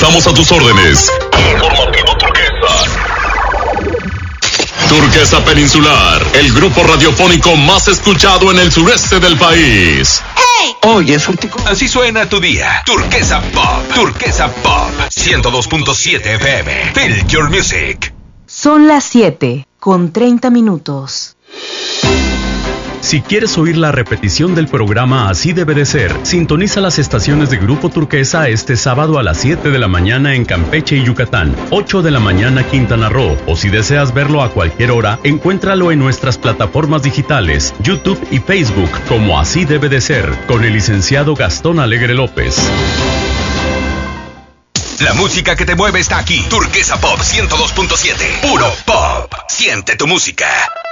Estamos a tus órdenes. Informativo Turquesa. Turquesa Peninsular, el grupo radiofónico más escuchado en el sureste del país. Oye, Surtico. Así suena tu día. Turquesa Pop. Turquesa Pop. 102.7 FM. Feel your music. Son las 7:30. Si quieres oír la repetición del programa Así debe de ser, sintoniza las estaciones de Grupo Turquesa este sábado a las 7 de la mañana en Campeche y Yucatán, 8 de la mañana Quintana Roo, o si deseas verlo a cualquier hora, encuéntralo en nuestras plataformas digitales, YouTube y Facebook, como Así debe de ser, con el licenciado Gastón Alegre López. La música que te mueve está aquí. Turquesa Pop 102.7. Puro pop. Siente tu música.